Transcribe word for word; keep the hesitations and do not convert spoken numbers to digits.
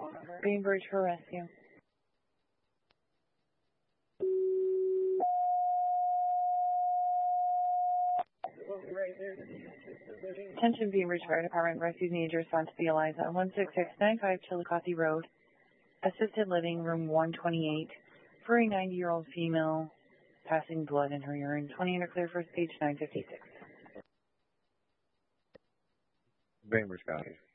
Bainbridge for rescue. Attention Bainbridge Fire Department, rescue needs your response to be Eliza. one six six nine five Chillicothe Road, assisted living, room one twenty-eight, for a ninety-year-old female passing blood in her urine. twenty under clear first page nine fifty-six. Bainbridge County.